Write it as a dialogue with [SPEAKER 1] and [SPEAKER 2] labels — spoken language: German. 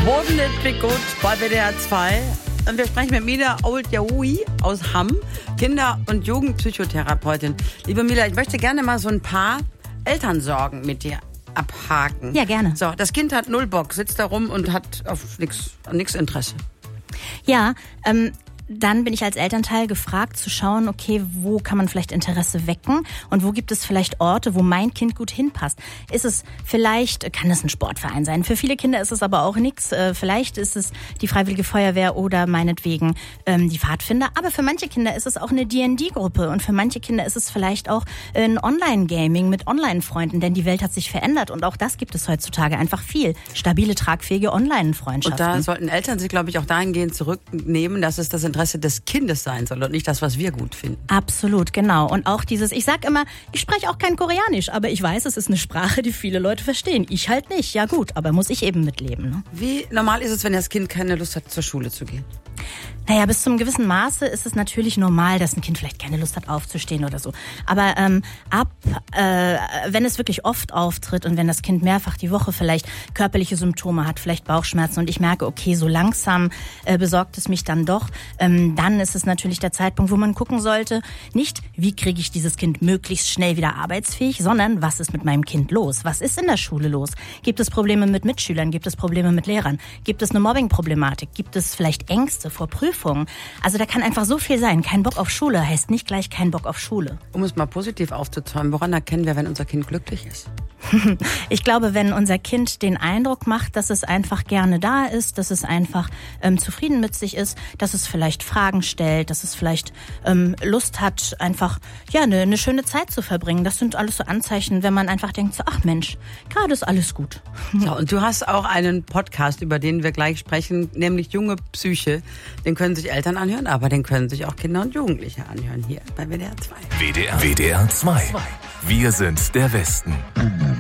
[SPEAKER 1] Wouldn't it be good bei WDR 2? Und wir sprechen mit Mila Old-Yahui aus Hamm, Kinder- und Jugendpsychotherapeutin. Liebe Mila, ich möchte gerne mal so ein paar Elternsorgen mit dir abhaken.
[SPEAKER 2] Ja, gerne.
[SPEAKER 1] So, das Kind hat null Bock, sitzt da rum und hat auf nix Interesse.
[SPEAKER 2] Ja, dann bin ich als Elternteil gefragt zu schauen, okay, wo kann man vielleicht Interesse wecken und wo gibt es vielleicht Orte, wo mein Kind gut hinpasst. Ist es vielleicht, kann es ein Sportverein sein, für viele Kinder ist es aber auch nichts. Vielleicht ist es die Freiwillige Feuerwehr oder meinetwegen die Pfadfinder, aber für manche Kinder ist es auch eine D&D-Gruppe und für manche Kinder ist es vielleicht auch ein Online-Gaming mit Online-Freunden, denn die Welt hat sich verändert und auch das gibt es heutzutage einfach viel. Stabile, tragfähige Online-Freundschaften.
[SPEAKER 1] Und da sollten Eltern sich, glaube ich, auch dahingehend zurücknehmen, dass es das Interesse des Kindes sein soll und nicht das, was wir gut finden.
[SPEAKER 2] Absolut, genau. Und auch dieses, ich sag immer, ich spreche auch kein Koreanisch, aber ich weiß, es ist eine Sprache, die viele Leute verstehen. Ich halt nicht. Ja gut, aber muss ich eben mitleben. Ne?
[SPEAKER 1] Wie normal ist es, wenn das Kind keine Lust hat, zur Schule zu gehen?
[SPEAKER 2] Naja, bis zum gewissen Maße ist es natürlich normal, dass ein Kind vielleicht keine Lust hat, aufzustehen oder so. Aber wenn es wirklich oft auftritt und wenn das Kind mehrfach die Woche vielleicht körperliche Symptome hat, vielleicht Bauchschmerzen und ich merke, okay, so langsam besorgt es mich dann doch, dann ist es natürlich der Zeitpunkt, wo man gucken sollte, nicht, wie kriege ich dieses Kind möglichst schnell wieder arbeitsfähig, sondern was ist mit meinem Kind los? Was ist in der Schule los? Gibt es Probleme mit Mitschülern? Gibt es Probleme mit Lehrern? Gibt es eine Mobbing-Problematik? Gibt es vielleicht Ängste vor Prüfungen? Also da kann einfach so viel sein. Kein Bock auf Schule heißt nicht gleich kein Bock auf Schule.
[SPEAKER 1] Um es mal positiv aufzuzäumen, woran erkennen wir, wenn unser Kind glücklich ist?
[SPEAKER 2] Ich glaube, wenn unser Kind den Eindruck macht, dass es einfach gerne da ist, dass es einfach zufrieden mit sich ist, dass es vielleicht Fragen stellt, dass es vielleicht Lust hat, einfach eine schöne Zeit zu verbringen. Das sind alles so Anzeichen, wenn man einfach denkt, so, ach Mensch, gerade ist alles gut.
[SPEAKER 1] So, und du hast auch einen Podcast, über den wir gleich sprechen, nämlich Junge Psyche. Den können sich Eltern anhören, aber den können sich auch Kinder und Jugendliche anhören, hier bei WDR 2.
[SPEAKER 3] WDR 2. Wir sind der Westen.